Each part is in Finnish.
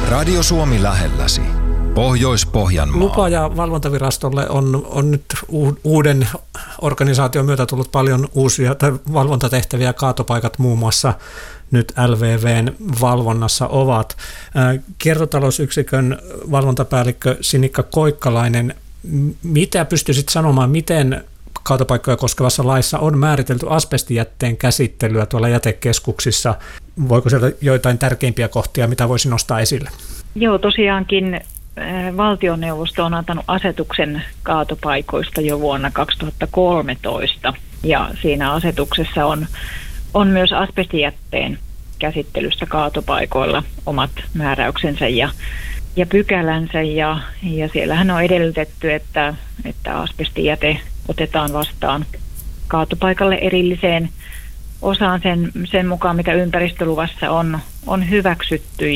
Radio Suomi lähelläsi. Pohjois-Pohjanmaa. Lupa- ja valvontavirastolle on nyt uuden organisaation myötä tullut paljon uusia valvontatehtäviä. Kaatopaikat muun muassa nyt LVV:n valvonnassa ovat. Kiertotalousyksikön valvontapäällikkö Sinikka Koikkalainen, mitä pystyisit sanomaan, miten kaatopaikkoja koskevassa laissa on määritelty asbestijätteen käsittelyä tuolla jätekeskuksissa? Voiko sieltä joitain tärkeimpiä kohtia, mitä voisi nostaa esille? Joo, tosiaankin valtioneuvosto on antanut asetuksen kaatopaikoista jo vuonna 2013, ja siinä asetuksessa on myös asbestijätteen käsittelystä kaatopaikoilla omat määräyksensä ja pykälänsä, ja siellähän on edellytetty, että asbestijäte otetaan vastaan kaatopaikalle erilliseen osaan sen mukaan, mitä ympäristöluvassa on hyväksytty,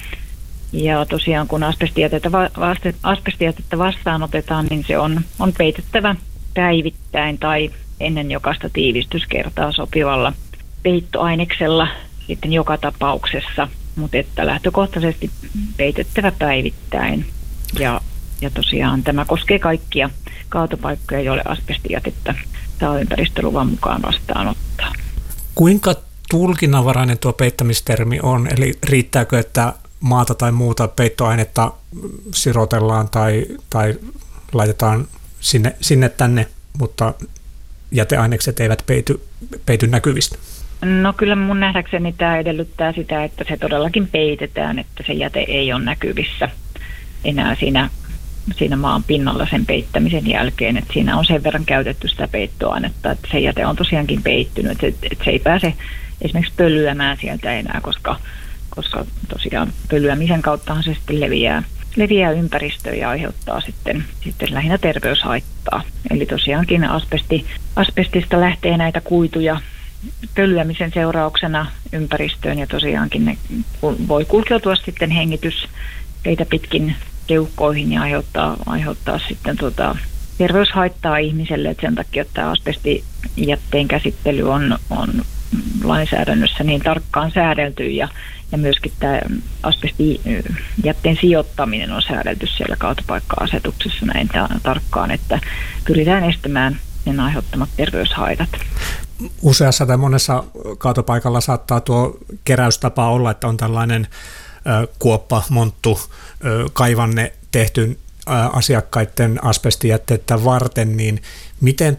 ja tosiaan kun asbestijätettä vastaanotetaan, niin se on peitettävä päivittäin tai ennen jokaista tiivistyskertaa sopivalla peittoaineksella sitten joka tapauksessa, mutta että lähtökohtaisesti peitettävä päivittäin. Ja tosiaan tämä koskee kaikkia kaatopaikkoja, joille asbestijätettä saa ympäristöluvan mukaan vastaanottaa. Kuinka tulkinnanvarainen tuo peittämistermi on? Eli riittääkö, että maata tai muuta peittoainetta sirotellaan tai laitetaan sinne tänne, mutta jäteainekset eivät peity näkyvistä? No kyllä mun nähdäkseni tämä edellyttää sitä, että se todellakin peitetään, että se jäte ei ole näkyvissä enää siinä maan pinnalla sen peittämisen jälkeen, että siinä on sen verran käytetty sitä peittoainetta, että se jäte on tosiaankin peittynyt, että se ei pääse esimerkiksi pölyämään sieltä enää, koska tosiaan pölyämisen kauttahan se sitten leviää ympäristöön ja aiheuttaa sitten lähinnä terveyshaittaa. Eli tosiaankin asbestista lähtee näitä kuituja pölyämisen seurauksena ympäristöön, ja tosiaankin ne voi kulkeutua sitten hengitysteitä pitkin keuhkoihin ja aiheuttaa sitten terveyshaittaa ihmiselle, että sen takia tämä asbestijätteen käsittely on lainsäädännössä niin tarkkaan säädelty, ja myöskin tämä asbestijätteen sijoittaminen on säädelty siellä kaatopaikka-asetuksessa näin tarkkaan, että pyritään estämään sen aiheuttamat terveyshaitat. Useassa tai monessa kaatopaikalla saattaa tuo keräystapa olla, että on tällainen kuoppa, monttu, kaivanne tehty asiakkaiden asbestijätteitä varten, niin miten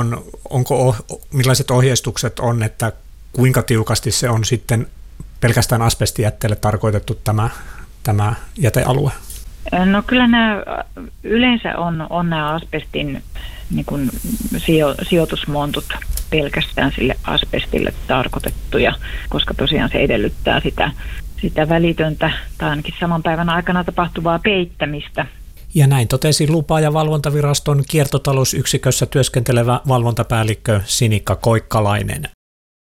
millaiset ohjeistukset on, että kuinka tiukasti se on sitten pelkästään asbestijätteelle tarkoitettu tämä jätealue? No kyllä nämä yleensä on nämä asbestin niin kuin sijoitusmontut pelkästään sille asbestille tarkoitettuja, koska tosiaan se edellyttää sitä välitöntä tai ainakin saman päivän aikana tapahtuvaa peittämistä. Ja näin totesi Lupa- ja valvontaviraston kiertotalousyksikössä työskentelevä valvontapäällikkö Sinikka Koikkalainen.